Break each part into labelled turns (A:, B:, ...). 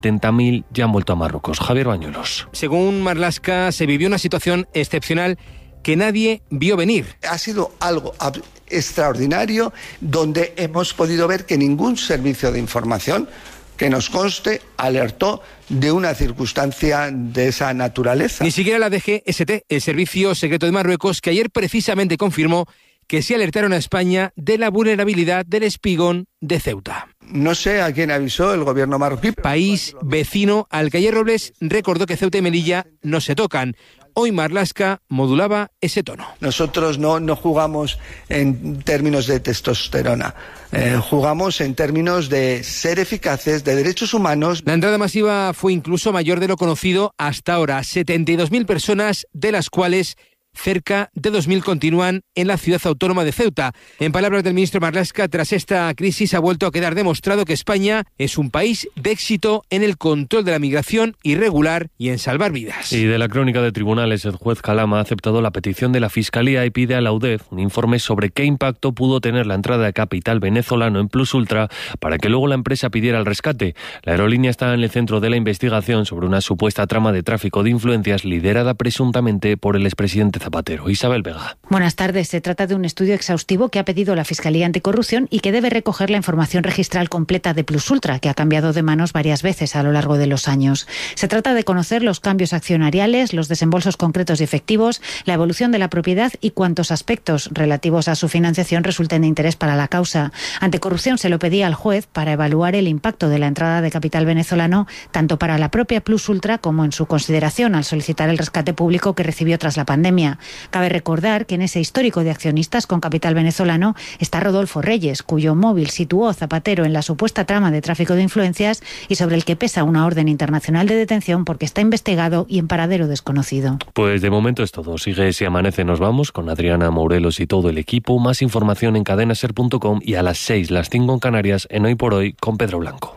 A: 70.000 ya han vuelto a Marruecos. Javier Bañuelos.
B: Según Marlaska, se vivió una situación excepcional que nadie vio venir.
C: Ha sido algo extraordinario, donde hemos podido ver que ningún servicio de información que nos conste alertó de una circunstancia de esa naturaleza.
B: Ni siquiera la DGST, el Servicio Secreto de Marruecos, que ayer precisamente confirmó que sí alertaron a España de la vulnerabilidad del espigón de Ceuta.
C: No sé a quién avisó el gobierno marroquí.
B: País vecino al que ayer Robles recordó que Ceuta y Melilla no se tocan. Hoy Marlaska modulaba ese tono.
C: Nosotros no jugamos en términos de testosterona, jugamos en términos de ser eficaces, de derechos humanos.
B: La entrada masiva fue incluso mayor de lo conocido hasta ahora. 72.000 personas, de las cuales cerca de 2.000 continúan en la ciudad autónoma de Ceuta. En palabras del ministro Marlaska, tras esta crisis ha vuelto a quedar demostrado que España es un país de éxito en el control de la migración irregular y en salvar vidas.
A: Y de la crónica de tribunales, el juez Calama ha aceptado la petición de la Fiscalía y pide a la UDEF un informe sobre qué impacto pudo tener la entrada de capital venezolano en Plus Ultra para que luego la empresa pidiera el rescate. La aerolínea está en el centro de la investigación sobre una supuesta trama de tráfico de influencias liderada presuntamente por el expresidente Zapatero. Isabel Vega.
D: Buenas tardes. Se trata de un estudio exhaustivo que ha pedido la Fiscalía Anticorrupción y que debe recoger la información registral completa de Plus Ultra, que ha cambiado de manos varias veces a lo largo de los años. Se trata de conocer los cambios accionariales, los desembolsos concretos y efectivos, la evolución de la propiedad y cuántos aspectos relativos a su financiación resulten de interés para la causa. Anticorrupción se lo pedía al juez para evaluar el impacto de la entrada de capital venezolano tanto para la propia Plus Ultra como en su consideración al solicitar el rescate público que recibió tras la pandemia. Cabe recordar que en ese histórico de accionistas con capital venezolano está Rodolfo Reyes, cuyo móvil situó Zapatero en la supuesta trama de tráfico de influencias y sobre el que pesa una orden internacional de detención porque está investigado y en paradero desconocido.
A: Pues de momento es todo. Sigue Si Amanece Nos Vamos con Adriana Morelos y todo el equipo. Más información en cadenaser.com y a las 6, las 5 en Canarias, en Hoy por Hoy con Pedro Blanco.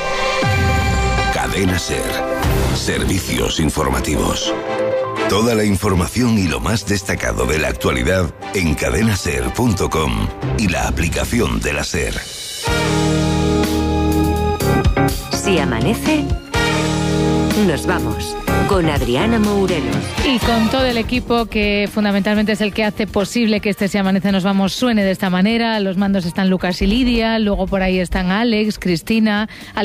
E: Cadena Ser. Servicios informativos. Toda la información y lo más destacado de la actualidad en cadenaser.com y la aplicación de la SER.
F: Si amanece, nos vamos. Con Adriana Morelos.
G: Y con todo el equipo que fundamentalmente es el que hace posible que este Si Amanece Nos Vamos suene de esta manera. Los mandos están Lucas y Lidia, luego por ahí están Alex y Cristina,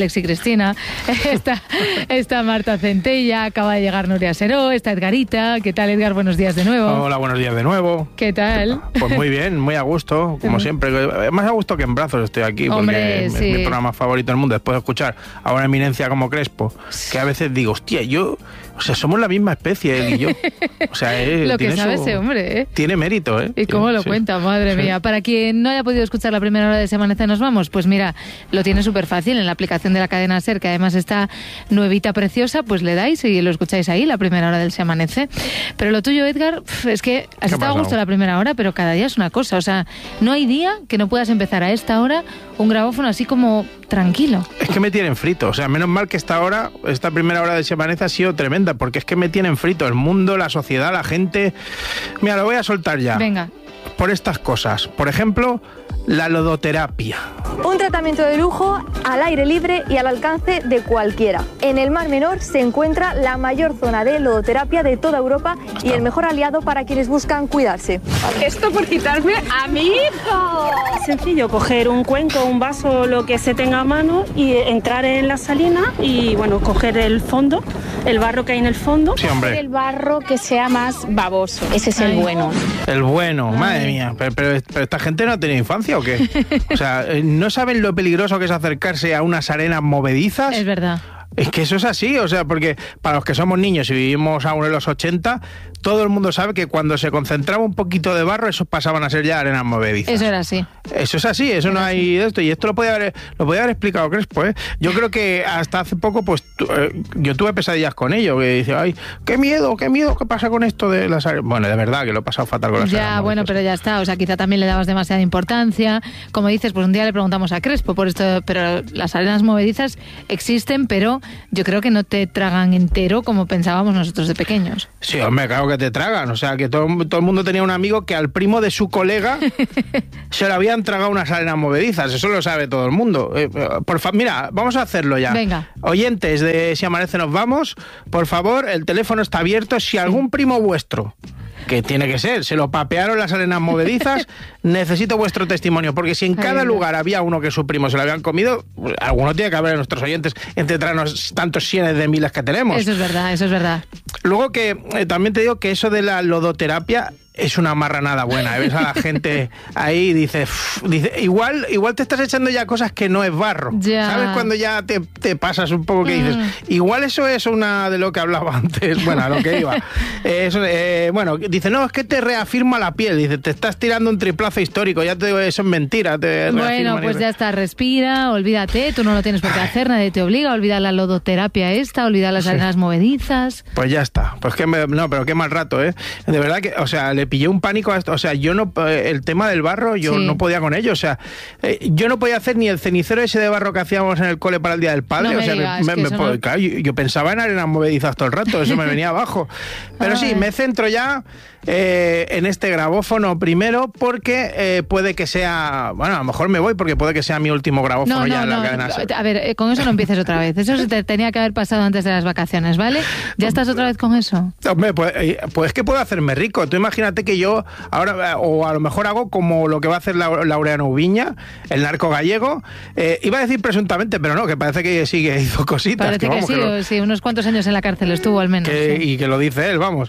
G: está Marta Centella, acaba de llegar Nuria Seró, está Edgarita. ¿Qué tal, Edgar? Buenos días de nuevo.
H: Hola, buenos días de nuevo.
G: ¿Qué tal?
H: Pues muy bien, muy a gusto, como siempre. Más a gusto que en brazos estoy aquí,
G: Hombre,
H: porque
G: sí.
H: es mi programa favorito del mundo. Después de escuchar a una eminencia como Crespo, que a veces digo, hostia, o sea, somos la misma especie, él y yo. O sea,
G: lo que sabe ese hombre, ¿eh?
H: Tiene mérito, ¿eh?
G: ¿Y cómo lo cuenta? Madre mía. Para quien no haya podido escuchar la primera hora de Si Amanece Nos Vamos, pues mira, lo tiene súper fácil en la aplicación de la cadena SER, que además está nuevita, preciosa, pues le dais y lo escucháis ahí, la primera hora del Si Amanece. Pero lo tuyo, Edgar, es que has estado a gusto la primera hora, pero cada día es una cosa. O sea, no hay día que no puedas empezar a esta hora un grabófono así como tranquilo.
H: Es que me tienen frito. O sea, menos mal que esta primera hora de Si Amanece ha sido tremenda, porque es que me tienen frito. El mundo, la sociedad, la gente. Mira, lo voy a soltar ya.
G: Venga.
H: Por estas cosas. Por ejemplo, la lodoterapia.
I: Un tratamiento de lujo al aire libre y al alcance de cualquiera. En el Mar Menor se encuentra la mayor zona de lodoterapia de toda Europa y el mejor aliado para quienes buscan cuidarse.
J: Esto por quitarme a mi hijo.
K: Sencillo, coger un cuenco, un vaso, lo que se tenga a mano y entrar en la salina y, bueno, coger el fondo, el barro que hay en el fondo.
H: Sí, hombre.
J: El barro que sea más baboso. Ese es el bueno.
H: El bueno, madre mía. Pero esta gente no ha tenido infancia, ¿o qué? O sea, ¿no saben lo peligroso que es acercarse a unas arenas movedizas?
G: Es verdad.
H: Es que eso es así, o sea, porque para los que somos niños y vivimos aún en los 80, todo el mundo sabe que cuando se concentraba un poquito de barro, esos pasaban a ser ya arenas movedizas.
G: Eso era así.
H: Eso es así, eso no hay esto. Y esto lo podía haber explicado Crespo, ¿eh? Yo creo que hasta hace poco, pues, yo tuve pesadillas con ello, que dice, ay, qué miedo, ¿qué pasa con esto de las arenas? Bueno, de verdad, que lo he pasado fatal con las arenas movedizas.
G: Bueno, pero ya está, o sea, quizá también le dabas demasiada importancia. Como dices, pues un día le preguntamos a Crespo por esto, pero las arenas movedizas existen, pero yo creo que no te tragan entero como pensábamos nosotros de pequeños.
H: Sí, hombre, claro que te tragan. O sea, que todo el mundo tenía un amigo que al primo de su colega se le habían tragado unas arenas movedizas. Eso lo sabe todo el mundo. Mira, vamos a hacerlo ya.
G: Venga.
H: Oyentes de Si Amanece Nos Vamos, por favor, el teléfono está abierto. Si algún primo vuestro, que tiene que ser, se lo papearon las arenas movedizas, necesito vuestro testimonio, porque si en cada lugar había uno que su primo se lo habían comido, alguno tiene que haber en nuestros oyentes entre tantos cientos de miles que tenemos.
G: Eso es verdad, eso es verdad.
H: Luego que también te digo que eso de la lodoterapia es una marranada buena. Ves a la gente ahí y dice, igual te estás echando ya cosas que no es barro.
G: Ya.
H: ¿Sabes? Cuando ya te pasas un poco que dices, igual eso es una de lo que hablaba antes, bueno, a lo que iba. Bueno, dice, no, es que te reafirma la piel. Dice, te estás tirando un triplazo histórico. Ya te digo, eso es mentira.
G: Bueno, pues ya está, respira, olvídate, tú no lo tienes por qué hacer, nadie te obliga, olvida la lodoterapia olvida las arenas movedizas.
H: Pues ya está. Pues pero qué mal rato, ¿eh? De verdad que, o sea, le pillé un pánico a esto. O sea, yo no, el tema del barro, yo no podía con ello. O sea, yo no podía hacer ni el cenicero ese de barro que hacíamos en el cole para el Día del Padre.
G: No
H: o sea, claro, yo pensaba en arenas movedizas todo el rato, eso me venía abajo. Pero sí, me centro ya en este grabófono primero porque puede que sea, bueno, a lo mejor me voy porque puede que sea mi último grabófono en la cadena SER.
G: A ver, con eso no empieces otra vez. Eso se te tenía que haber pasado antes de las vacaciones, ¿vale? ¿Ya estás otra vez con eso?
H: Hombre, pues que puedo hacerme rico. Tú imagínate que yo ahora, o a lo mejor hago como lo que va a hacer Laureano Ubiña, el narco gallego. Iba a decir presuntamente, pero no, que parece que sí que hizo cositas.
G: Parece que sí, unos cuantos años en la cárcel estuvo al menos.
H: Y que lo dice él, vamos.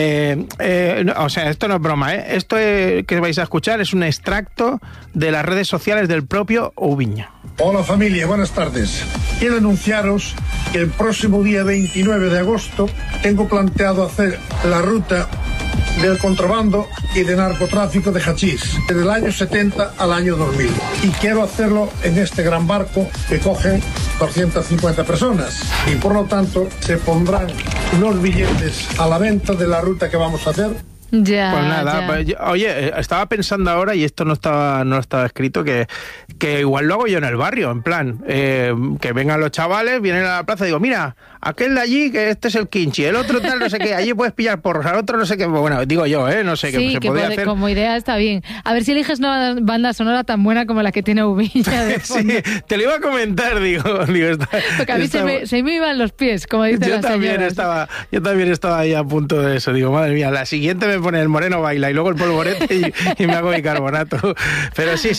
H: O sea, esto no es broma, ¿eh? Esto que vais a escuchar es un extracto de las redes sociales del propio Ubiña.
L: Hola familia, buenas tardes. Quiero anunciaros que el próximo día 29 de agosto tengo planteado hacer la ruta del contrabando y de narcotráfico de hachís desde el año 70 al año 2000. Y quiero hacerlo en este gran barco que coge 250 personas. Y por lo tanto se pondrán los billetes a la venta de la ruta que vamos a hacer.
G: Ya,
H: pues nada, oye, estaba pensando ahora, y esto no estaba escrito, que igual lo hago yo en el barrio, en plan, que vengan los chavales, vienen a la plaza y digo, mira, aquel de allí, que este es el Quinchi, el otro tal, no sé qué, allí puedes pillar porros, al otro no sé qué, bueno, digo yo, no sé,
G: sí,
H: que se podía hacer.
G: Como idea está bien. A ver si eliges una banda sonora tan buena como la que tiene Ubiña de fondo.
H: Sí, te lo iba a comentar, digo
G: porque a mí se me iban los pies, como dicen las señoras.
H: Yo también estaba ahí a punto de eso, digo, madre mía, la siguiente me pone el Moreno Baila y luego el Polvorete y me hago bicarbonato. Pero sí,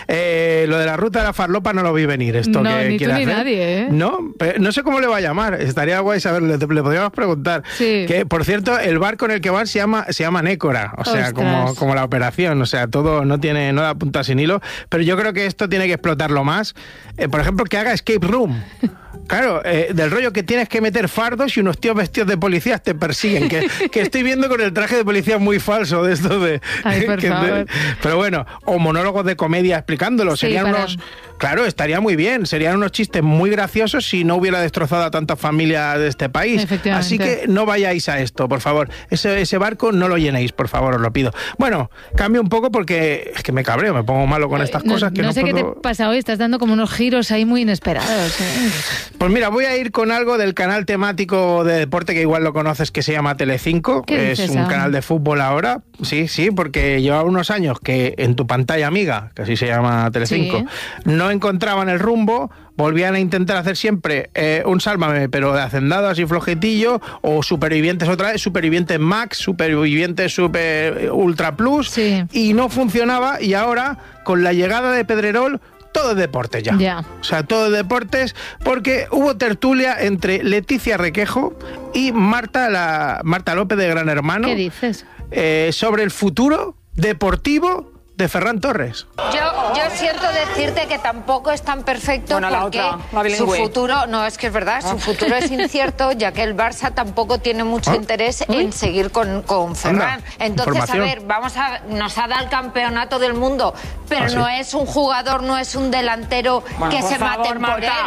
H: lo de la ruta de la farlopa no lo vi venir. Esto
G: no,
H: que
G: ni tú ni
H: hacer.
G: nadie, ¿eh?
H: No sé cómo le va a llamar. Estaría guay saberlo, le podríamos preguntar.
G: Sí.
H: Que, por cierto, el barco en el que van se llama Nécora, o sea, como la operación, o sea, todo no da punta sin hilo, pero yo creo que esto tiene que explotarlo más. Por ejemplo, que haga escape room. Claro, del rollo que tienes que meter fardos y unos tíos vestidos de policías te persiguen, que estoy viendo con el traje de policía muy falso de esto de...
G: Ay, por favor.
H: Pero bueno, o monólogos de comedia explicándolo, serían unos... Claro, estaría muy bien, serían unos chistes muy graciosos si no hubiera destrozado a tantas familias de este país. Así que no vayáis a esto, por favor. Ese barco no lo llenéis, por favor, os lo pido. Bueno, cambio un poco porque es que me cabreo, me pongo malo con estas cosas que no
G: sé
H: puedo...
G: qué te pasa hoy, estás dando como unos giros ahí muy inesperados.
H: Pues mira, voy a ir con algo del canal temático de deporte que igual lo conoces, que se llama Telecinco, que es un canal de fútbol ahora. Sí, porque lleva unos años que en tu pantalla amiga, que así se llama Telecinco, no encontraban el rumbo, volvían a intentar hacer siempre un Sálvame, pero de hacendado, así flojetillo, o Supervivientes otra vez, Supervivientes Max, Supervivientes Super Ultra Plus, y no funcionaba, y ahora, con la llegada de Pedrerol, todo es deporte ya. O sea, todo es deportes, porque hubo tertulia entre Leticia Requejo y Marta López de Gran Hermano.
G: ¿Qué dices?
H: Sobre el futuro deportivo de Ferran Torres.
M: Yo siento decirte que tampoco es tan perfecto porque su futuro, no, es que es verdad, su futuro es incierto, ya que el Barça tampoco tiene mucho interés en seguir con Ferran. Entonces, a ver, nos ha dado el campeonato del mundo, pero no es un jugador, no es un delantero que se maten por él.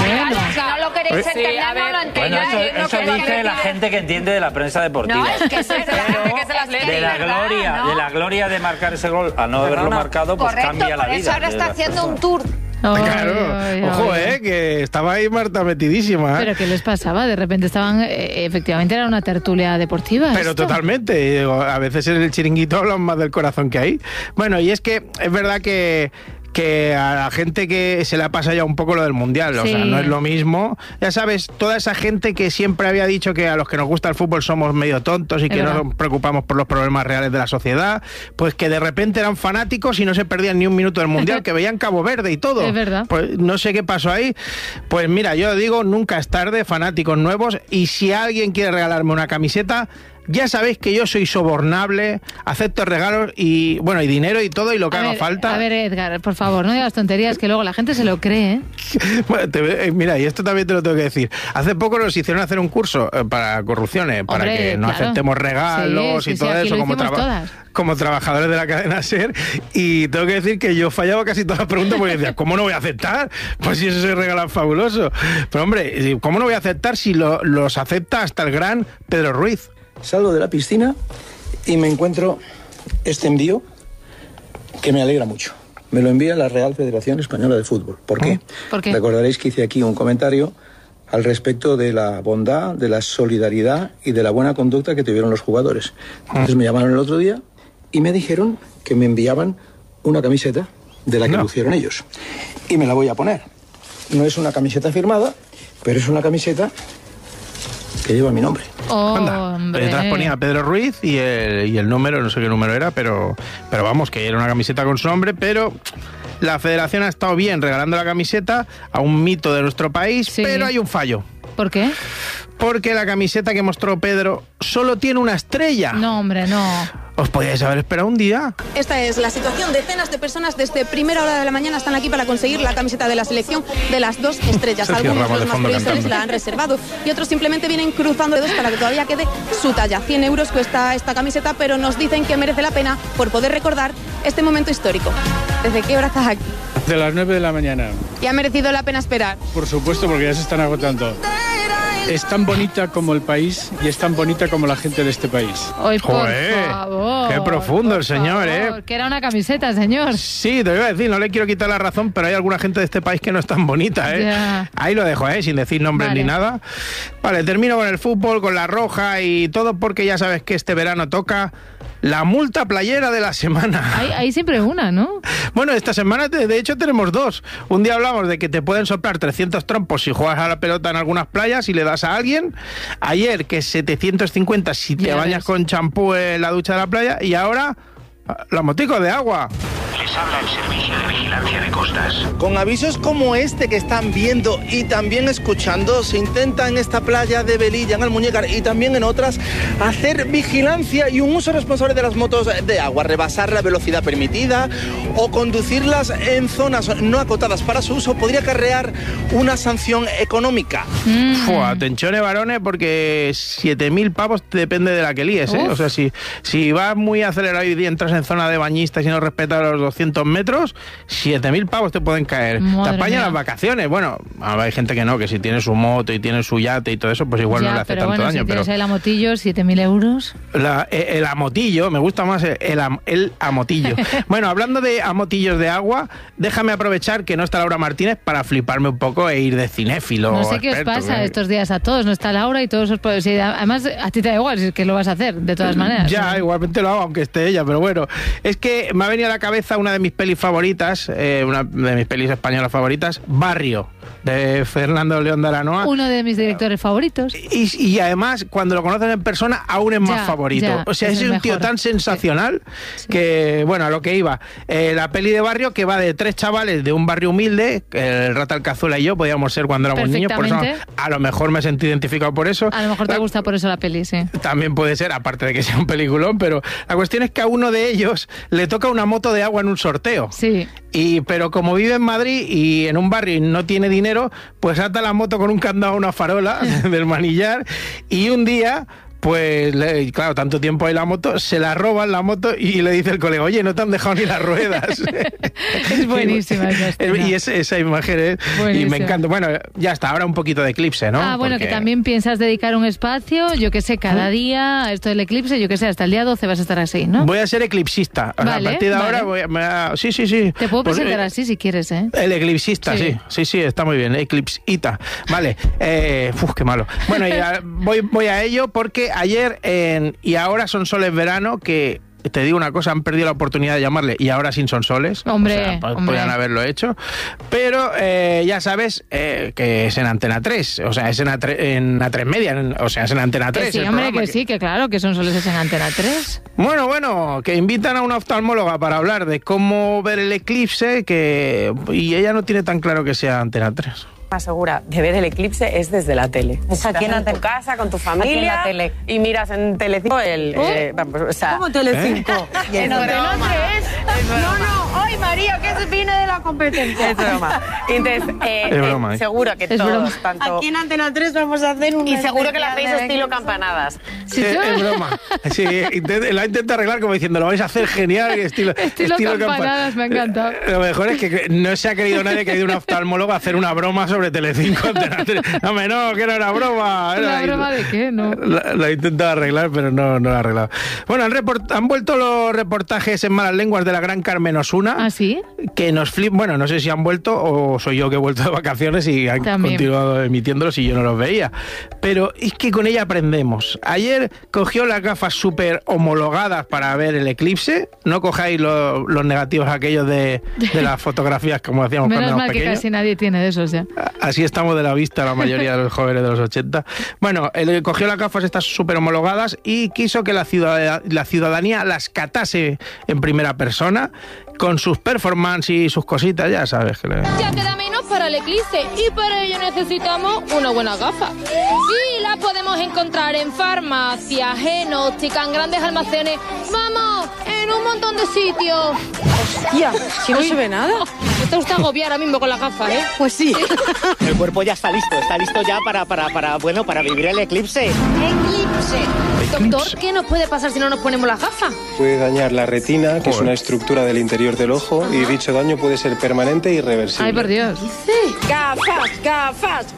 M: Si no lo queréis entender, no lo entendáis.
N: Eso dice la gente que entiende de la prensa deportiva.
M: No, es que es la gente que se las lee.
N: De la gloria de marcar ese gol a no haberlo marcado, pues cambia la vida.
M: Por eso ahora está haciendo un tour
H: Claro, ojo, que estaba ahí Marta metidísima.
G: ¿Pero qué les pasaba? De repente estaban, efectivamente era una tertulia deportiva.
H: Pero
G: esto.
H: Totalmente, a veces en el chiringuito hablan más del corazón que ahí. Bueno, y es que es verdad que a la gente que se le ha pasado ya un poco lo del Mundial, o sea, no es lo mismo. Ya sabes, toda esa gente que siempre había dicho que a los que nos gusta el fútbol somos medio tontos y que no nos preocupamos por los problemas reales de la sociedad, pues que de repente eran fanáticos y no se perdían ni un minuto del Mundial, que veían Cabo Verde y todo.
G: Es verdad.
H: Pues no sé qué pasó ahí. Pues mira, yo digo, nunca es tarde, fanáticos nuevos, y si alguien quiere regalarme una camiseta, ya sabéis que yo soy sobornable, acepto regalos y bueno, y dinero y todo y lo que haga falta.
G: A ver, Edgar, por favor, no digas tonterías que luego la gente se lo cree,
H: Bueno, mira, y esto también te lo tengo que decir. Hace poco nos hicieron hacer un curso para corrupciones, para que no aceptemos regalos y todo eso como trabajadores de la cadena SER, y tengo que decir que yo fallaba casi todas las preguntas porque decía, ¿cómo no voy a aceptar? Pues si eso se regala fabuloso. Pero hombre, ¿cómo no voy a aceptar si los acepta hasta el gran Pedro Ruiz?
O: Salgo de la piscina y me encuentro este envío que me alegra mucho. Me lo envía la Real Federación Española de Fútbol. ¿Por qué?
G: ¿Por qué?
O: Recordaréis que hice aquí un comentario al respecto de la bondad, de la solidaridad y de la buena conducta que tuvieron los jugadores. Entonces me llamaron el otro día y me dijeron que me enviaban una camiseta de la que lucieron ellos. Y me la voy a poner. No es una camiseta firmada, pero es una camiseta que lleva mi nombre.
H: Anda, detrás ponía Pedro Ruiz y el número, no sé qué número era, pero vamos, que era una camiseta con su nombre, pero la federación ha estado bien regalando la camiseta a un mito de nuestro país, pero hay un fallo.
G: ¿Por qué?
H: Porque la camiseta que mostró Pedro solo tiene una estrella.
G: No, hombre, no.
H: Os podíais haber esperado un día.
P: Esta es la situación. Decenas de personas desde primera hora de la mañana están aquí para conseguir la camiseta de la selección de las 2 estrellas.
H: Sergio
P: Algunos
H: Ramos
P: de los más prioritarios la han reservado y otros simplemente vienen cruzando dedos para que todavía quede su talla. 100 euros cuesta esta camiseta, pero nos dicen que merece la pena por poder recordar este momento histórico. ¿Desde qué hora estás aquí?
Q: De las 9 de la mañana.
P: ¿Y ha merecido la pena esperar?
Q: Por supuesto, porque ya se están agotando. Es tan bonita como el país y es tan bonita como la gente de este país.
G: ¡Ay, por favor!
H: ¡Qué profundo el señor,
G: Que era una camiseta, señor.
H: Sí, te iba a decir, no le quiero quitar la razón, pero hay alguna gente de este país que no es tan bonita,
G: Ya.
H: Ahí lo dejo, sin decir nombres ni nada. Vale, termino con el fútbol, con la roja y todo porque ya sabes que este verano toca la multa playera de la semana.
G: Hay siempre una, ¿no?
H: Bueno, esta semana de hecho tenemos 2. Un día hablamos de que te pueden soplar 300 trompos si juegas a la pelota en algunas playas y le das a alguien. Ayer que 750 si te bañas con champú en la ducha de la playa. Y ahora los moticos de agua.
R: Les habla el Servicio de Vigilancia de Costas.
S: Con avisos como este que están viendo y también escuchando, se intenta en esta playa de Velilla, en Almuñécar y también en otras, hacer vigilancia y un uso responsable de las motos de agua, rebasar la velocidad permitida o conducirlas en zonas no acotadas para su uso podría acarrear una sanción económica.
H: Atención, varones, porque 7.000 pavos depende de la que líes, O sea, si vas muy acelerado y entras en zona de bañistas y no respetas los 200 metros, 7.000 pavos te pueden caer.
G: Madre
H: te apañan
G: mía.
H: las vacaciones. Bueno, hay gente que no, que si tiene su moto y tiene su yate y todo eso, pues igual no le hace tanto daño.
G: Si
H: pero
G: tienes el amotillo, 7.000 euros.
H: El amotillo, me gusta más el amotillo. Bueno, hablando de amotillos de agua, déjame aprovechar que no está Laura Martínez para fliparme un poco e ir de cinéfilo.
G: No sé qué os pasa estos días a todos. No está Laura y todos os... además, a ti te da igual, si es que lo vas a hacer, de todas maneras.
H: Ya, igualmente lo hago, aunque esté ella, pero bueno. Es que me ha venido a la cabeza una de mis pelis favoritas, una de mis pelis españolas favoritas, Barrio, de Fernando León de Aranoa.
G: Uno de mis directores favoritos.
H: Y además, cuando lo conoces en persona, aún es más favorito. O sea, es un tío tan sensacional que, bueno, a lo que iba. La peli de Barrio, que va de 3 chavales de un barrio humilde, el Rata Alcazuela y yo podíamos ser cuando éramos niños, por eso a lo mejor me sentí identificado por eso.
G: A lo mejor te gusta por eso la peli, sí.
H: También puede ser, aparte de que sea un peliculón, pero la cuestión es que a uno de ellos le toca una moto de agua en un sorteo.
G: Sí.
H: Pero como vive en Madrid y en un barrio y no tiene dinero, pues ata la moto con un candado a una farola del manillar y un día Pues, claro, tanto tiempo hay la moto, se la roban la moto y le dice el colega, oye, no te han dejado ni las ruedas.
G: Es buenísima esa escena.
H: Y esa imagen y me encanta. Bueno, ya está, ahora un poquito de eclipse, ¿no?
G: Bueno, porque... que también piensas dedicar un espacio, yo que sé, cada día a esto del eclipse, yo que sé, hasta el día 12 vas a estar así, ¿no?
H: Voy a ser eclipsista. A partir de ahora voy a... Sí.
G: Te puedo presentar así si quieres, ¿eh?
H: El eclipsista, sí, está muy bien. Eclipsita. Vale. Qué malo. Bueno, voy a ello porque ayer y ahora Sonsoles Verano, que te digo una cosa, han perdido la oportunidad de llamarle y ahora sin Sonsoles.
G: Hombre.
H: Podrían haberlo hecho. Pero ya sabes que es en Antena 3, o sea, es en A3 Media, o sea, es en Antena 3.
G: Que sí, hombre, que sí, que claro, que Sonsoles es en Antena 3.
H: Bueno, que invitan a una oftalmóloga para hablar de cómo ver el eclipse, y ella no tiene tan claro que sea Antena 3.
T: Más segura de ver el eclipse es desde la tele.
U: Es aquí en
T: tu casa, con tu familia,
U: la tele.
T: Y miras en Telecinco
U: ¿Cómo Telecinco?
T: En Antena 3.
U: No, ay María, que viene de la competencia.
T: Es broma. Entonces,
H: es broma,
T: seguro que todos, tanto...
U: Aquí en Antena 3 vamos a hacer un...
T: Y seguro que la hacéis estilo campanadas.
H: Sí, es broma. Sí, la intenta arreglar como diciendo, lo vais a hacer genial. Estilo
G: campanadas, me ha encantado.
H: Lo mejor es que no se ha querido nadie que ha ido un oftalmólogo a hacer una broma sobre Telecinco, Antena 3. No, que era una broma.
G: ¿La broma de qué? No.
H: La intenta arreglar, pero no la ha arreglado. Bueno, han vuelto los reportajes en malas lenguas de la gran Carmen Osuna.
G: ¿Ah, sí?
H: Que nos bueno, no sé si han vuelto o soy yo que he vuelto de vacaciones y han continuado emitiéndolos y yo no los veía. Pero es que con ella aprendemos. Ayer cogió las gafas súper homologadas para ver el eclipse. No cojáis los negativos aquellos de las fotografías como hacíamos cuando éramos pequeños.
G: Menos mal que casi nadie tiene de esos ya.
H: Así estamos de la vista la mayoría de los jóvenes de los 80. Bueno, él cogió las gafas estas súper homologadas y quiso que la ciudadanía las catase en primera persona con sus performances y sus cositas, ya sabes.
V: Ya queda menos para el eclipse y para ello necesitamos una buena gafa. Y las podemos encontrar en farmacias, en óptica, en grandes almacenes. ¡Vamos! En un montón de sitios.
U: ¡Hostia! Si no se ve nada.
V: Está usted agobiada ahora mismo con la gafa, ¿eh?
U: Pues sí.
W: El cuerpo ya está listo ya para vivir el eclipse.
V: ¡Eclipse! Doctor, ¿qué nos puede pasar si no nos ponemos las gafas?
X: Puede dañar la retina, que es una estructura del interior del ojo, y dicho daño puede ser permanente e irreversible.
G: Ay, por Dios.
U: ¡Gafas!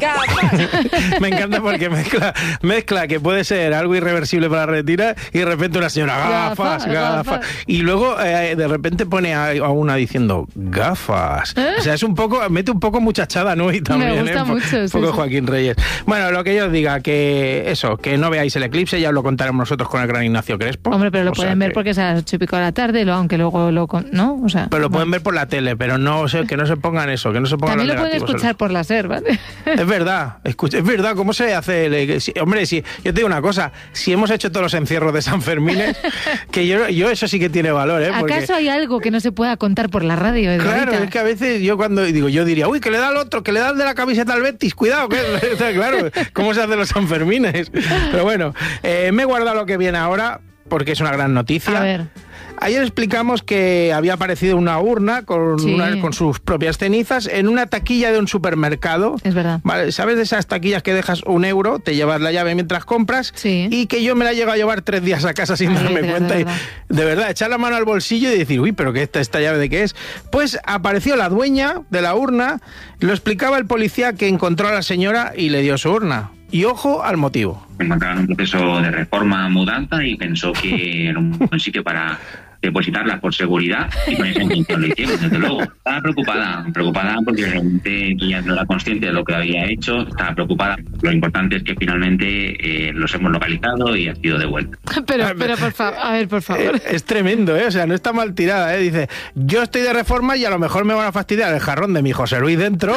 H: Me encanta porque mezcla que puede ser algo irreversible para la retina y de repente una señora, gafas. Y luego de repente pone a una diciendo, gafas. O sea, mete un poco muchachada Nui también.
G: Me gusta mucho.
H: Un poco Joaquín Reyes. Bueno, lo que yo os diga, que no veáis el eclipse, ya os lo contaremos nosotros con el gran Ignacio Crespo.
G: Hombre, pero lo pueden ver porque es a las 8:30 de la tarde, aunque luego ¿no? O sea,
H: pero lo pueden ver por la tele, pero que no se pongan eso, que no se pongan
G: también
H: los
G: lo pueden escuchar por la SER, ¿vale?
H: Es verdad, ¿cómo se hace? Hombre, yo te digo una cosa, si hemos hecho todos los encierros de San Fermín, que yo eso sí que tiene valor, ¿eh? Porque...
G: ¿Acaso hay algo que no se pueda contar por la radio?
H: Claro, es que a veces yo cuando yo diría, uy, que le da al otro, que le da el de la camiseta al Betis, cuidado, claro, ¿cómo se hacen los Sanfermines? Pero bueno, me he guardado lo que viene ahora porque es una gran noticia.
G: A ver.
H: Ayer explicamos que había aparecido una urna con sus propias cenizas en una taquilla de un supermercado.
G: Es verdad.
H: Vale, ¿sabes de esas taquillas que dejas €1, te llevas la llave mientras compras?
G: Sí.
H: Y que yo me la llego a llevar 3 días a casa sin darme cuenta. De verdad, echar la mano al bolsillo y decir, uy, pero ¿qué esta llave de qué es? Pues apareció la dueña de la urna, lo explicaba el policía que encontró a la señora y le dio su urna. Y ojo al motivo.
Y: Me encontraba en un proceso de reforma mudanza y pensó que era un buen sitio para depositarla por seguridad y con esa intención lo hicieron, desde luego. Estaba preocupada porque realmente ella no era consciente de lo que había hecho, estaba preocupada. Lo importante es que finalmente los hemos localizado y ha sido devuelta.
G: Pero por favor.
H: Es tremendo, ¿eh? O sea, no está mal tirada, ¿eh? Dice, yo estoy de reforma y a lo mejor me van a fastidiar el jarrón de mi José Luis dentro.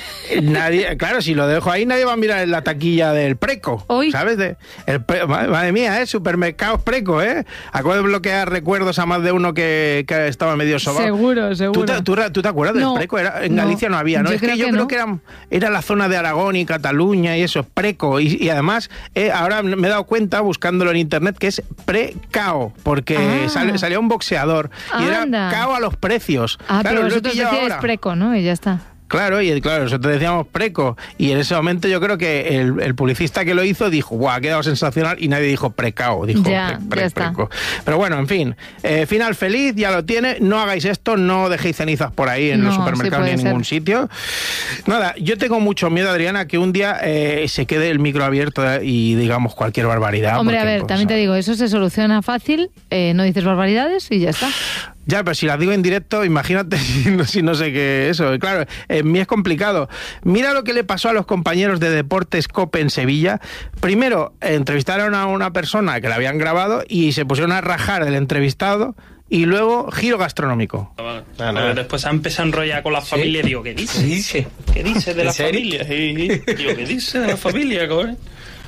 H: Claro, si lo dejo ahí nadie va a mirar en la taquilla del Preco.
G: ¿Hoy?
H: ¿Sabes? Madre mía, supermercados Preco, ¿eh? Acabo de bloquear recuerdos a más de uno que estaba medio sobado.
G: Seguro.
H: ¿Tú te acuerdas del Preco? En Galicia no había, ¿no? Yo creo que era la zona de Aragón y Cataluña y eso, Preco. Y además, ahora me he dado cuenta, buscándolo en internet, que es Precao, porque salía un boxeador y era cao a los precios.
G: Claro, pero vosotros decíais Preco, ¿no? Y ya está.
H: Claro, y claro, nosotros decíamos preco, y en ese momento yo creo que el publicista que lo hizo dijo, ¡guau, ha quedado sensacional! Y nadie dijo precao, dijo preco. Pero bueno, en fin, final feliz, ya lo tiene, no hagáis esto, no dejéis cenizas por ahí en los supermercados ni en ningún sitio. Nada, yo tengo mucho miedo, Adriana, que un día se quede el micro abierto y digamos cualquier barbaridad.
G: Hombre, porque, a ver, también te digo, eso se soluciona fácil, no dices barbaridades y ya está.
H: Ya, pero si las digo en directo, imagínate si no sé qué es eso. Claro, en mí es complicado. Mira lo que le pasó a los compañeros de Deportes COPE en Sevilla. Primero, entrevistaron a una persona que la habían grabado y se pusieron a rajar del entrevistado. Y luego, giro gastronómico.
A: Después se empezado a enrollar con la familia y digo, ¿qué dice? ¿Qué dice de la familia? Digo, ¿qué dice de la familia, cobre?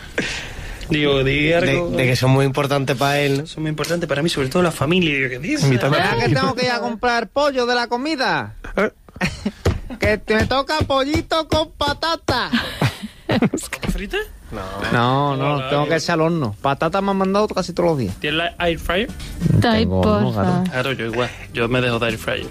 A: Digo, de
B: que son muy importantes para él.
A: Son muy importantes para mí, sobre todo la familia. Digo, ¿qué dice?
B: ¿Verdad que tengo que ir a comprar pollo de la comida? Que me toca pollito con patata.
A: ¿Frita?
B: No, tengo que echar al horno. Patatas me han mandado casi todos los días.
A: ¿Tienes la air fryer?
G: Claro,
A: yo igual. Yo me dejo de air fryer.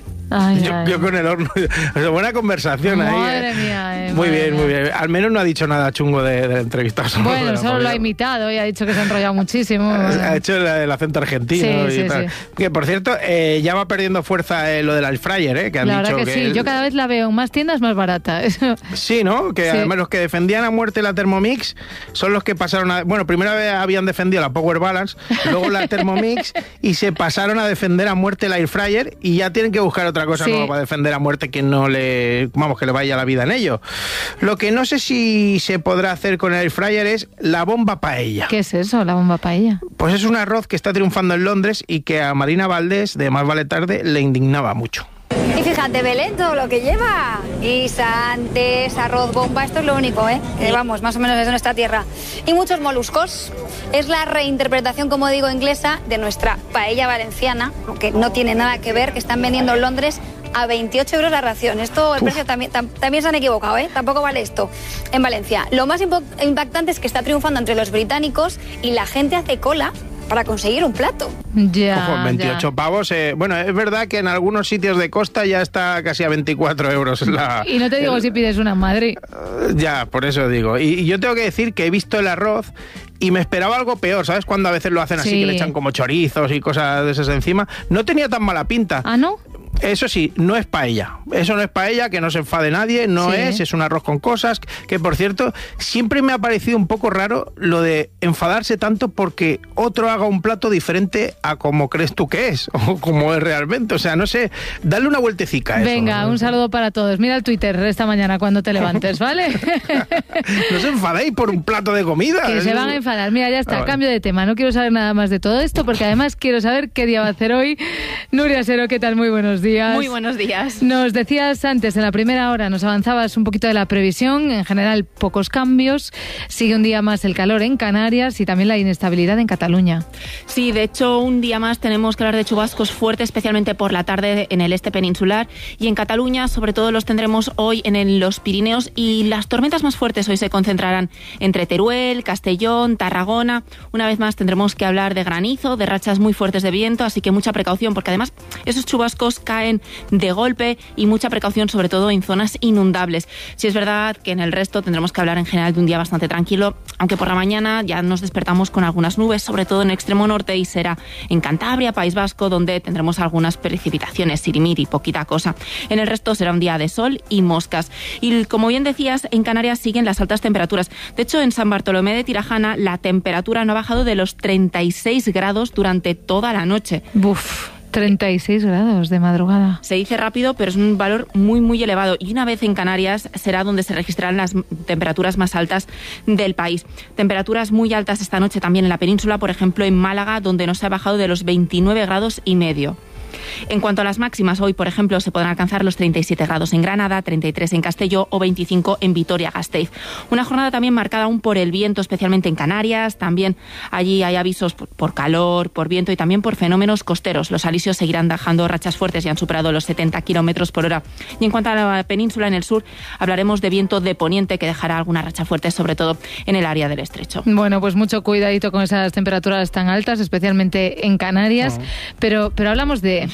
H: Yo con el horno. O sea, buena conversación.
G: Madre
H: ahí.
G: Mía,
H: muy bien, muy bien. Al menos no ha dicho nada chungo del entrevistado.
G: Bueno, solo lo ha imitado y ha dicho que se ha enrollado muchísimo.
H: Ha hecho el acento argentino y tal. Sí. Que por cierto, ya va perdiendo fuerza lo del air fryer, que han
G: la
H: dicho
G: verdad que sí. Yo cada vez la veo en más tiendas más barata.
H: Sí, ¿no? Que además los que defendían a muerte la Thermomix son los que pasaron a... Bueno, primero habían defendido la Power Balance, luego la Thermomix y se pasaron a defender a muerte el air fryer y ya tienen que buscar otra cosa nueva para defender a muerte que no le... Vamos, que le vaya la vida en ello. Lo que no sé si se podrá hacer con el air fryer es la bomba paella.
G: ¿Qué es eso, la bomba paella?
H: Pues es un arroz que está triunfando en Londres y que a Marina Valdés, de Más vale tarde, le indignaba mucho.
C: Y fíjate, Belén, todo lo que lleva. Guisantes, arroz, bomba, esto es lo único, que vamos, más o menos desde nuestra tierra. Y muchos moluscos. Es la reinterpretación, como digo, inglesa de nuestra paella valenciana, que no tiene nada que ver, que están vendiendo en Londres a 28 euros la ración. Esto, el precio también se han equivocado, tampoco vale esto en Valencia. Lo más impactante es que está triunfando entre los británicos y la gente hace cola para conseguir un plato.
H: Ojo, 28 pavos. Bueno, es verdad que en algunos sitios de costa ya está casi a 24 euros.
G: Y no te digo si pides una en Madrid.
H: Ya, por eso digo. Y yo tengo que decir que he visto el arroz y me esperaba algo peor, ¿sabes? Cuando a veces lo hacen así, que le echan como chorizos y cosas de esas encima. No tenía tan mala pinta.
G: ¿Ah, no?
H: Eso sí, no es paella. Eso no es paella, que no se enfade nadie, es un arroz con cosas, que por cierto, siempre me ha parecido un poco raro lo de enfadarse tanto porque otro haga un plato diferente a como crees tú que es, o como es realmente. O sea, no sé, dale una vueltecica a eso.
G: Venga, un saludo para todos. Mira el Twitter esta mañana cuando te levantes, ¿vale?
H: No os enfadéis por un plato de comida.
G: Que se van a enfadar. Mira, ya está, cambio de tema. No quiero saber nada más de todo esto porque además quiero saber qué día va a hacer hoy. Nuria Sero, ¿qué tal? Muy buenos días.
D: Muy buenos días.
G: Nos decías antes, en la primera hora, nos avanzabas un poquito de la previsión. En general, pocos cambios. Sigue un día más el calor en Canarias y también la inestabilidad en Cataluña.
D: Sí, de hecho, un día más tenemos que hablar de chubascos fuertes, especialmente por la tarde en el este peninsular. Y en Cataluña, sobre todo, los tendremos hoy en los Pirineos. Y las tormentas más fuertes hoy se concentrarán entre Teruel, Castellón, Tarragona. Una vez más tendremos que hablar de granizo, de rachas muy fuertes de viento, así que mucha precaución, porque además esos chubascos caen de golpe y mucha precaución, sobre todo en zonas inundables. Sí es verdad que en el resto tendremos que hablar en general de un día bastante tranquilo, aunque por la mañana ya nos despertamos con algunas nubes, sobre todo en el extremo norte, y será en Cantabria, País Vasco, donde tendremos algunas precipitaciones, sirimiri, poquita cosa. En el resto será un día de sol y moscas. Y como bien decías, en Canarias siguen las altas temperaturas. De hecho, en San Bartolomé de Tirajana la temperatura no ha bajado de los 36 grados durante toda la noche.
G: Buf. 36 grados de madrugada.
D: Se dice rápido, pero es un valor muy, muy elevado. Y una vez en Canarias será donde se registrarán las temperaturas más altas del país. Temperaturas muy altas esta noche también en la península, por ejemplo en Málaga, donde no se ha bajado de los 29 grados y medio. En cuanto a las máximas, hoy, por ejemplo, se podrán alcanzar los 37 grados en Granada, 33 en Castelló o 25 en Vitoria-Gasteiz. Una jornada también marcada aún por el viento, especialmente en Canarias. También allí hay avisos por calor, por viento y también por fenómenos costeros. Los alisios seguirán dejando rachas fuertes y han superado los 70 kilómetros por hora. Y en cuanto a la península, en el sur, hablaremos de viento de poniente que dejará alguna racha fuerte, sobre todo en el área del estrecho.
G: Bueno, pues mucho cuidadito con esas temperaturas tan altas, especialmente en Canarias. Pero hablamos de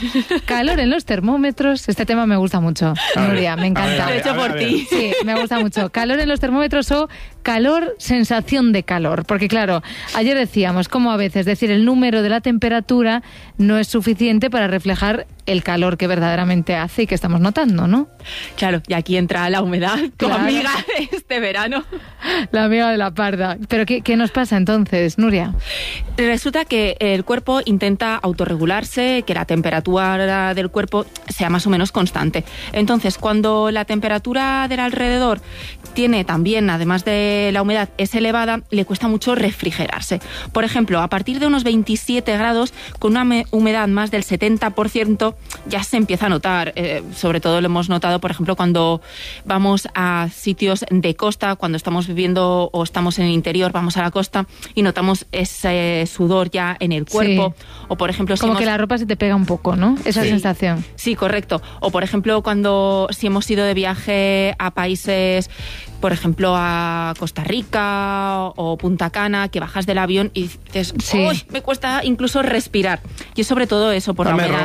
G: Calor en los termómetros. Este tema me gusta mucho, Nuria, me encanta.
D: Lo he hecho por ti.
G: Sí, me gusta mucho. Calor en los termómetros o calor, sensación de calor. Porque claro, ayer decíamos cómo a veces decir el número de la temperatura no es suficiente para reflejar el calor que verdaderamente hace y que estamos notando, ¿no?
D: Claro, y aquí entra la humedad, tu amiga este verano.
G: La amiga de la parda. ¿Pero qué nos pasa entonces, Nuria?
D: Resulta que el cuerpo intenta autorregularse, que la temperatura del cuerpo sea más o menos constante. Entonces, cuando la temperatura del alrededor tiene también, además de la humedad, es elevada, le cuesta mucho refrigerarse. Por ejemplo, a partir de unos 27 grados, con una humedad más del 70%, ya se empieza a notar. Sobre todo lo hemos notado, por ejemplo, cuando vamos a sitios de costa, cuando estamos viviendo o estamos en el interior, vamos a la costa y notamos ese sudor ya en el cuerpo.
G: Sí.
D: O, por ejemplo,
G: como que la ropa se te pega un poco, ¿no? Esa sensación.
D: Sí, correcto. O, por ejemplo, si hemos ido de viaje a países, por ejemplo, a Costa Rica o Punta Cana, que bajas del avión y dices, ¡uy! Me cuesta incluso respirar. Y es sobre todo eso, por la humedad.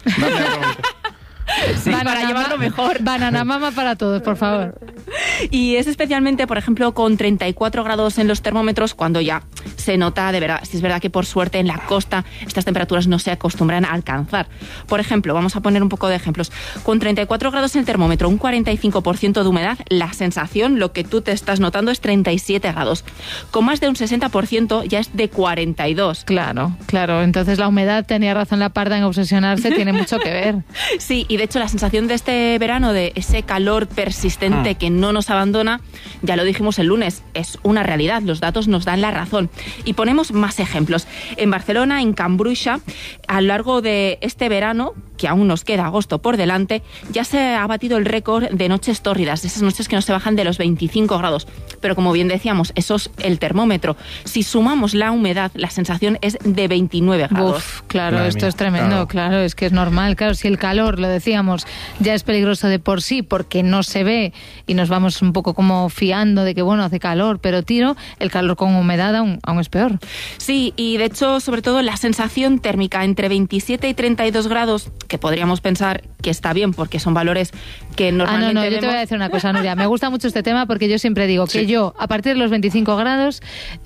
D: Sí, para llevarlo mejor.
G: Banana mama para todos, por favor.
D: Y es especialmente, por ejemplo, con 34 grados en los termómetros, cuando ya se nota de verdad. Si es verdad que por suerte en la costa estas temperaturas no se acostumbran a alcanzar. Por ejemplo, vamos a poner un poco de ejemplos. Con 34 grados en el termómetro, un 45% de humedad, la sensación, lo que tú te estás notando, es 37 grados. Con más de un 60% ya es de 42.
G: Claro. Entonces la humedad, tenía razón la parda en obsesionarse, tiene mucho que ver.
D: Sí, y de hecho la sensación de este verano, de ese calor persistente que no nos abandona, ya lo dijimos el lunes, es una realidad, los datos nos dan la razón. Y ponemos más ejemplos. En Barcelona, en Can Bruixa, a lo largo de este verano, que aún nos queda agosto por delante, ya se ha batido el récord de noches tórridas, esas noches que no se bajan de los 25 grados. Pero como bien decíamos, eso es el termómetro. Si sumamos la humedad, la sensación es de 29 grados.
G: Uf, claro, esto es tremendo, claro, es que es normal. Claro, si el calor, lo decíamos, ya es peligroso de por sí porque no se ve y nos vamos un poco como fiando de que, bueno, hace calor, pero el calor con humedad aún es peor.
D: Sí, y de hecho, sobre todo la sensación térmica entre 27 y 32 grados, que podríamos pensar que está bien porque son valores que normalmente
G: yo te voy a decir una cosa, Nuria, me gusta mucho este tema porque yo siempre digo que yo, a partir de los 25 grados,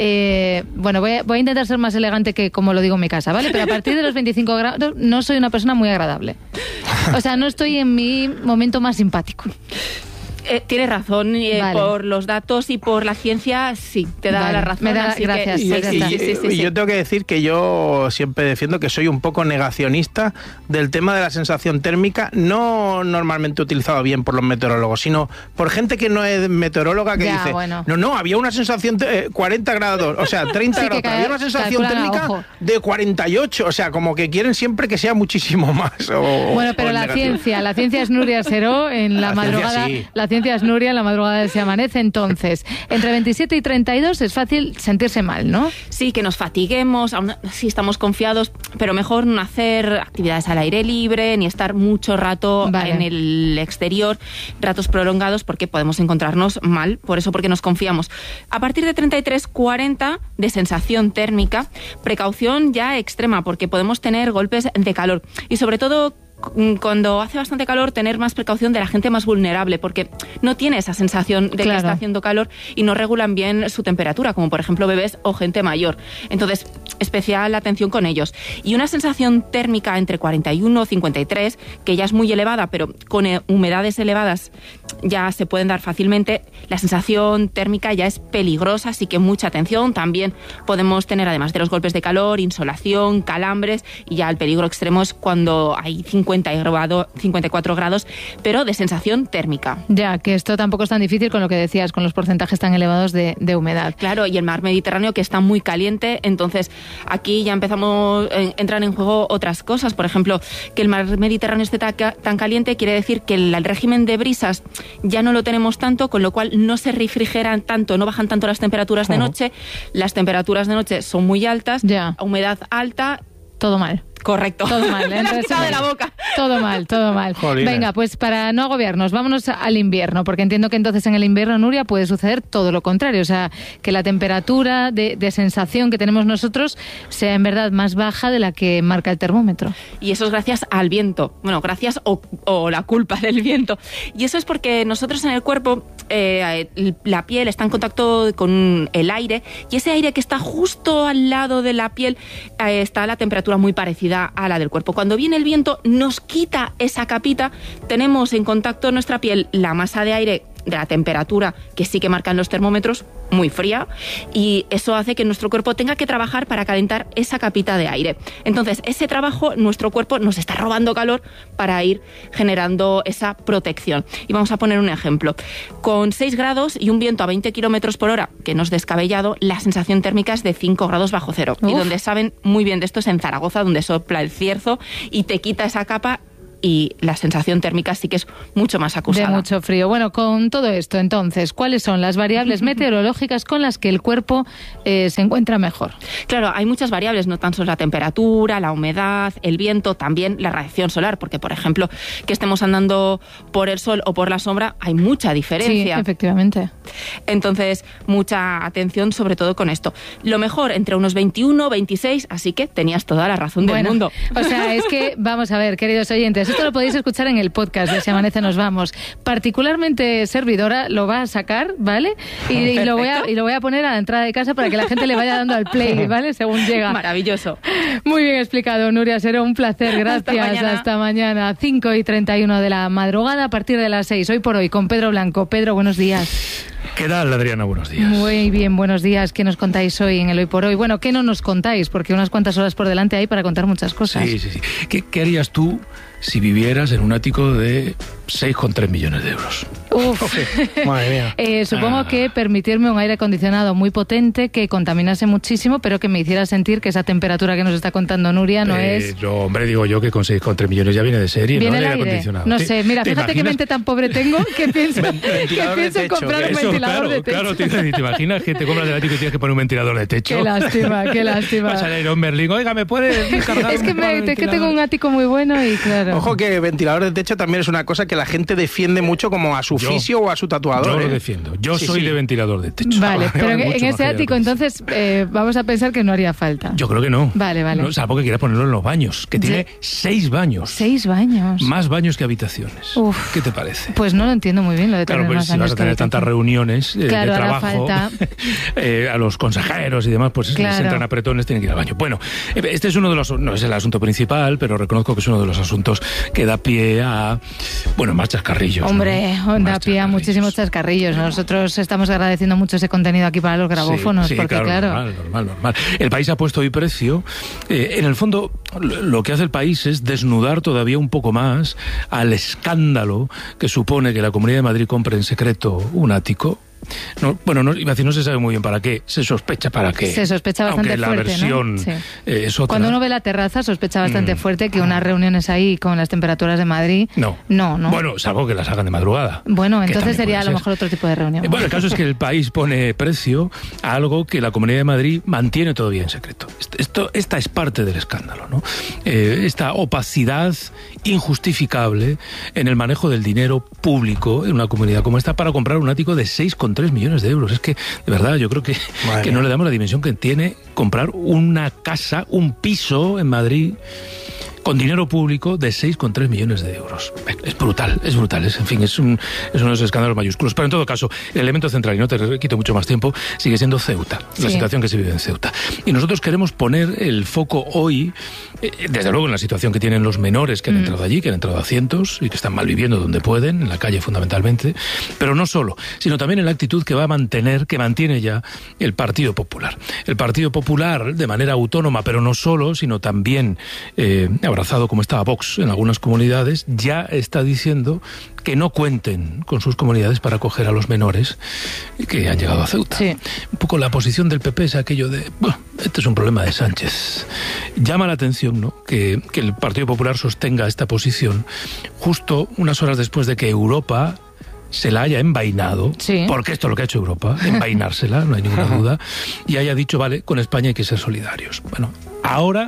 G: voy a intentar ser más elegante que como lo digo en mi casa, ¿vale? Pero a partir de los 25 grados no soy una persona muy agradable. O sea, no estoy en mi momento más simpático.
D: Tienes razón, vale. Por los datos y por la ciencia, sí, te da la razón.
G: Gracias.
H: Y yo tengo que decir que yo siempre defiendo que soy un poco negacionista del tema de la sensación térmica, no normalmente utilizado bien por los meteorólogos, sino por gente que no es meteoróloga, que dice, no, había una sensación 40 grados, o sea, 30 grados, pero había una sensación térmica de 48, o sea, como que quieren siempre que sea muchísimo más.
G: Bueno, pero la ciencia es Nuria Seró en la madrugada. La ciencia es Nuria en la madrugada de Se Amanece. Entonces, entre 27 y 32 es fácil sentirse mal, ¿no?
D: Sí, que nos fatiguemos, aún si estamos confiados, pero mejor no hacer actividades al aire libre, ni estar mucho rato en el exterior, ratos prolongados, porque podemos encontrarnos mal, por eso, porque nos confiamos. A partir de 33-40 de sensación térmica, precaución ya extrema, porque podemos tener golpes de calor. Y sobre todo, cuando hace bastante calor, tener más precaución de la gente más vulnerable, porque no tiene esa sensación de que está haciendo calor y no regulan bien su temperatura, como por ejemplo bebés o gente mayor. Entonces, especial atención con ellos. Y una sensación térmica entre 41 y 53, que ya es muy elevada, pero con humedades elevadas ya se pueden dar fácilmente. La sensación térmica ya es peligrosa, así que mucha atención. También podemos tener, además de los golpes de calor, insolación, calambres, y ya el peligro extremo es cuando hay 54 grados, pero de sensación térmica.
G: Ya, que esto tampoco es tan difícil con lo que decías, con los porcentajes tan elevados de humedad.
D: Claro, y el mar Mediterráneo, que está muy caliente, entonces aquí ya entran en juego otras cosas. Por ejemplo, que el mar Mediterráneo esté tan caliente quiere decir que el régimen de brisas ya no lo tenemos tanto, con lo cual no se refrigeran tanto, no bajan tanto las temperaturas de noche. Las temperaturas de noche son muy altas, humedad alta.
G: Todo mal.
D: Correcto.
G: Todo mal, ¿eh? Entonces,
D: de la boca.
G: Todo mal, todo mal.
H: Jolines.
G: Venga, pues para no agobiarnos, vámonos al invierno, porque entiendo que entonces en el invierno, Nuria, puede suceder todo lo contrario, o sea, que la temperatura de sensación que tenemos nosotros sea en verdad más baja de la que marca el termómetro.
D: Y eso es gracias al viento. Bueno, gracias o la culpa del viento. Y eso es porque nosotros en el cuerpo, la piel está en contacto con el aire, y ese aire que está justo al lado de la piel está a la temperatura muy parecida a la del cuerpo. Cuando viene el viento nos quita esa capita, tenemos en contacto nuestra piel la masa de aire de la temperatura que sí que marcan los termómetros, muy fría, y eso hace que nuestro cuerpo tenga que trabajar para calentar esa capita de aire. Entonces, ese trabajo, nuestro cuerpo nos está robando calor para ir generando esa protección. Y vamos a poner un ejemplo. Con 6 grados y un viento a 20 kilómetros por hora, que no es descabellado, la sensación térmica es de 5 grados bajo cero. Uf. Y donde saben muy bien de esto es en Zaragoza, donde sopla el cierzo y te quita esa capa, y la sensación térmica sí que es mucho más acusada.
G: De mucho frío. Bueno, con todo esto, entonces, ¿cuáles son las variables meteorológicas con las que el cuerpo se encuentra mejor?
D: Claro, hay muchas variables, no tan solo la temperatura, la humedad, el viento, también la radiación solar, porque, por ejemplo, que estemos andando por el sol o por la sombra, hay mucha diferencia.
G: Sí, efectivamente.
D: Entonces, mucha atención sobre todo con esto. Lo mejor, entre unos 21, 26, así que tenías toda la razón del mundo.
G: O sea, es que, vamos a ver, queridos oyentes, esto lo podéis escuchar en el podcast de Si Amanece Nos Vamos. Particularmente servidora lo va a sacar, ¿vale? Y lo voy a poner a la entrada de casa para que la gente le vaya dando al play, ¿vale? Según llega.
D: Maravilloso.
G: Muy bien explicado, Nuria Seró, un placer, gracias. Hasta mañana. 5:31 de la madrugada, a partir de las 6. Hoy por hoy, con Pedro Blanco. Pedro, buenos días.
E: ¿Qué tal, Adriana? Buenos días.
G: Muy bien, buenos días. ¿Qué nos contáis hoy en el Hoy por Hoy? Bueno, ¿qué no nos contáis? Porque unas cuantas horas por delante hay para contar muchas cosas.
E: Sí. ¿Qué harías tú si vivieras en un ático de 6,3 millones de euros?
G: Uf.
H: Madre mía.
G: Supongo que permitirme un aire acondicionado muy potente que contaminase muchísimo, pero que me hiciera sentir que esa temperatura que nos está contando Nuria no es...
E: Hombre, digo yo que con 6,3 millones ya viene de serie,
G: ¿viene
E: ¿no?
G: el
E: El
G: aire
E: acondicionado.
G: No sé, mira, fíjate qué mente tan pobre tengo que pienso en comprar un ventilador de techo.
E: Claro, te imaginas que te compras el ático y tienes que poner un ventilador de techo.
G: Qué lástima.
E: Vas a ir a un Berlín, oiga, ¿me puedes cargar?
G: Es que tengo un ático muy bueno y claro...
H: Ojo que ventilador de techo también es una cosa que la gente defiende mucho como a su fisio o a su tatuador.
E: Yo lo defiendo. Yo soy de ventilador de techo.
G: Vale, pero en ese ático entonces vamos a pensar que no haría falta.
E: Yo creo que no.
G: Vale.
E: No, salvo que quieras ponerlo en los baños, que tiene 6 baños.
G: 6 baños.
E: Más baños que habitaciones.
G: Uf.
E: ¿Qué te parece?
G: Pues no lo entiendo muy bien lo de tener
E: más baños. Claro, pues si vas a tener tantas reuniones de trabajo, a los consejeros y demás, pues les entran apretones, tienen que ir al baño. Bueno, este es uno de los... No es el asunto principal, pero reconozco que es uno de los asuntos que da pie a... Bueno, más chascarrillos.
G: Hombre, ¿no? Da pie a muchísimos chascarrillos. Nosotros estamos agradeciendo mucho ese contenido aquí para los grabófonos, porque claro...
E: Normal. El país ha puesto hoy precio. En el fondo, lo que hace el país es desnudar todavía un poco más al escándalo que supone que la Comunidad de Madrid compre en secreto un ático. No, iba a decir, no se sabe muy bien para qué, se sospecha para qué.
G: Se sospecha bastante
E: fuerte,
G: la versión,
E: ¿no? Sí. Es otra.
G: Cuando uno ve la terraza, sospecha bastante fuerte que unas reuniones ahí con las temperaturas de Madrid... No.
E: Bueno, salvo que las hagan de madrugada.
G: Bueno, entonces sería a lo mejor otro tipo de reunión.
E: Bueno, el caso es que el país pone precio a algo que la Comunidad de Madrid mantiene todavía en secreto. Esta es parte del escándalo, ¿no? Esta opacidad injustificable en el manejo del dinero público en una comunidad como esta para comprar un ático de 6,3 millones de euros. Es que, de verdad, yo creo que no le damos la dimensión que tiene comprar una casa, un piso en Madrid con dinero público de 6,3 millones de euros. Es brutal. Es uno de los escándalos mayúsculos. Pero en todo caso, el elemento central, y no te quito mucho más tiempo, sigue siendo Ceuta, la situación que se vive en Ceuta. Y nosotros queremos poner el foco hoy, desde luego en la situación que tienen los menores que han entrado allí, que han entrado a cientos y que están mal viviendo donde pueden, en la calle fundamentalmente, pero no solo, sino también en la actitud que mantiene ya el Partido Popular. El Partido Popular, de manera autónoma, pero no solo, sino también abrazado como estaba Vox en algunas comunidades, ya está diciendo que no cuenten con sus comunidades para acoger a los menores que han llegado a Ceuta. Sí. Un poco la posición del PP es aquello de, bueno, este es un problema de Sánchez. Llama la atención, ¿no?, que el Partido Popular sostenga esta posición justo unas horas después de que Europa se la haya envainado, porque esto es lo que ha hecho Europa, envainársela, no hay ninguna duda, y haya dicho, vale, con España hay que ser solidarios. Bueno, ahora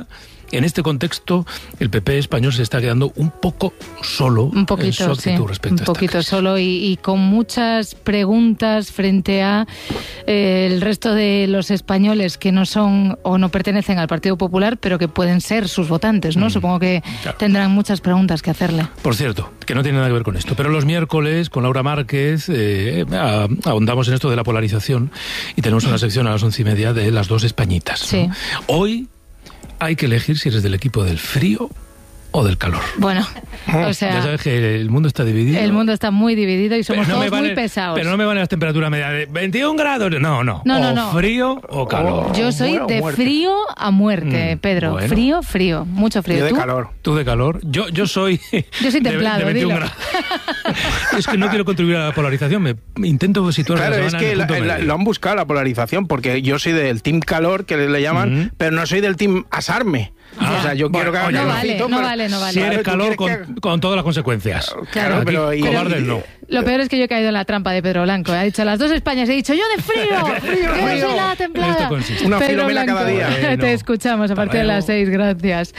E: en este contexto el PP español se está quedando un poco solo en su actitud respecto a esta crisis.
G: Solo y con muchas preguntas frente a el resto de los españoles que no son o no pertenecen al Partido Popular, pero que pueden ser sus votantes, ¿no? Supongo que tendrán muchas preguntas que hacerle.
E: Por cierto, que no tiene nada que ver con esto, pero los miércoles con Laura Márquez ahondamos en esto de la polarización y tenemos una sección a las 11:30 de las dos Españitas, ¿no?
G: Sí.
E: Hoy hay que elegir si eres del equipo del frío o del calor.
G: Bueno, o sea...
E: Ya sabes que el mundo está dividido.
G: El mundo está muy dividido y somos todos muy pesados.
E: Pero no me valen las temperaturas medias de 21 grados. No. Frío o calor.
G: Yo soy de frío a muerte, Pedro. Bueno. Frío. Mucho frío.
H: Yo de calor.
E: ¿Tú de calor? Yo soy...
G: Yo soy templado,
E: de 21 grados. Es que no quiero contribuir a la polarización. Me intento situar
H: claro, es que lo han buscado la polarización, porque yo soy del team calor, que le llaman, pero no soy del team asarme. O sea, yo quiero que haga calorcito.
G: No vale.
E: Si eres calor con todas las consecuencias.
H: Claro, pero
E: cobardes no.
G: Lo peor es que yo he caído en la trampa de Pedro Blanco. Ha dicho las dos Españas, he dicho yo de frío. Que soy la templada.
H: Una
G: Pedro
H: Filomena
G: Blanco,
H: cada día.
G: Te escuchamos a partir de las 6, gracias.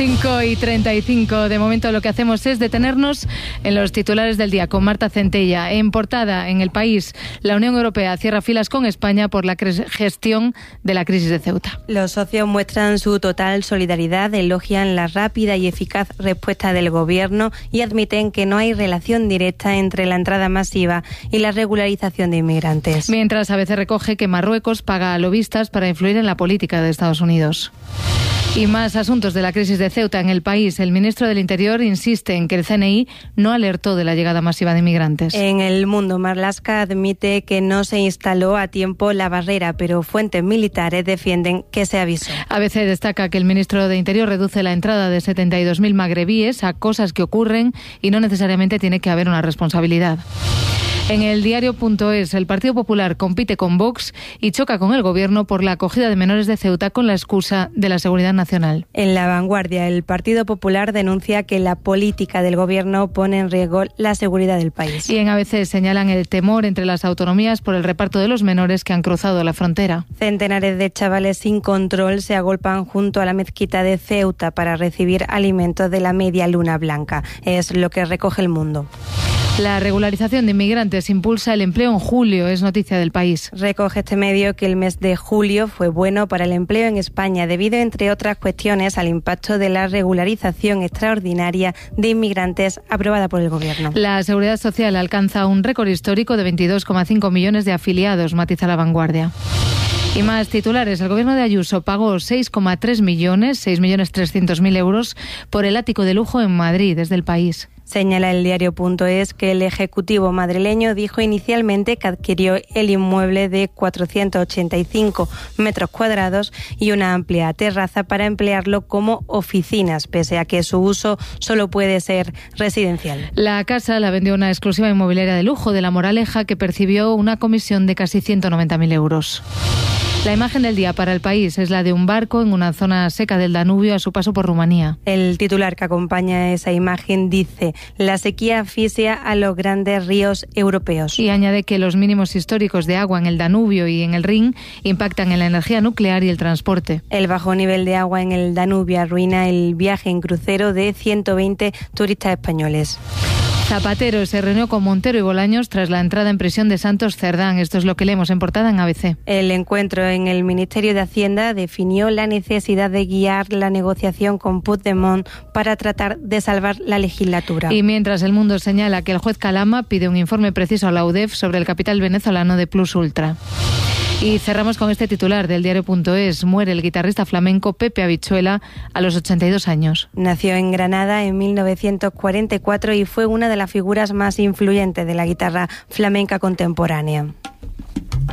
G: 5:35. De momento lo que hacemos es detenernos en los titulares del día con Marta Centella. En portada, en El País, la Unión Europea cierra filas con España por la gestión de la crisis de Ceuta.
F: Los socios muestran su total solidaridad, elogian la rápida y eficaz respuesta del Gobierno y admiten que no hay relación directa entre la entrada masiva y la regularización de inmigrantes.
G: Mientras ABC recoge que Marruecos paga a lobistas para influir en la política de Estados Unidos. Y más asuntos de la crisis de Ceuta en El País. El ministro del Interior insiste en que el CNI no alertó de la llegada masiva de inmigrantes.
F: En El Mundo, Marlaska admite que no se instaló a tiempo la barrera, pero fuentes militares defienden que se avisó.
G: ABC destaca que el ministro de Interior reduce la entrada de 72.000 magrebíes a cosas que ocurren y no necesariamente tiene que haber una responsabilidad. En el diario.es, el Partido Popular compite con Vox y choca con el Gobierno por la acogida de menores de Ceuta con la excusa de la seguridad nacional.
F: En La Vanguardia, el Partido Popular denuncia que la política del Gobierno pone en riesgo la seguridad del país.
G: Y en ABC señalan el temor entre las autonomías por el reparto de los menores que han cruzado la frontera.
F: Centenares de chavales sin control se agolpan junto a la mezquita de Ceuta para recibir alimentos de la Media Luna Blanca. Es lo que recoge El Mundo.
G: La regularización de inmigrantes impulsa el empleo en julio, es noticia del País.
F: Recoge este medio que el mes de julio fue bueno para el empleo en España debido, entre otras cuestiones, al impacto de la regularización extraordinaria de inmigrantes aprobada por el Gobierno.
G: La Seguridad Social alcanza un récord histórico de 22,5 millones de afiliados, matiza La Vanguardia. Y más titulares. El Gobierno de Ayuso pagó 6,3 millones, 6.300.000 euros, por el ático de lujo en Madrid, desde El País.
F: Señala el diario.es que el Ejecutivo madrileño dijo inicialmente que adquirió el inmueble de 485 metros cuadrados y una amplia terraza para emplearlo como oficinas, pese a que su uso solo puede ser residencial.
G: La casa la vendió una exclusiva inmobiliaria de lujo de La Moraleja, que percibió una comisión de casi 190.000 euros. La imagen del día para El País es la de un barco en una zona seca del Danubio a su paso por Rumanía.
F: El titular que acompaña esa imagen dice: la sequía asfixia a los grandes ríos europeos.
G: Y añade que los mínimos históricos de agua en el Danubio y en el Rin impactan en la energía nuclear y el transporte.
F: El bajo nivel de agua en el Danubio arruina el viaje en crucero de 120 turistas españoles.
G: Zapatero se reunió con Montero y Bolaños tras la entrada en prisión de Santos Cerdán. Esto es lo que leemos en portada en ABC.
F: El encuentro en el Ministerio de Hacienda definió la necesidad de guiar la negociación con Puigdemont para tratar de salvar la legislatura.
G: Y mientras El Mundo señala que el juez Calama pide un informe preciso a la UDEF sobre el capital venezolano de Plus Ultra. Y cerramos con este titular del diario.es. Muere el guitarrista flamenco Pepe Habichuela a los 82 años.
F: Nació en Granada en 1944 y fue una de las figuras más influyentes de la guitarra flamenca contemporánea.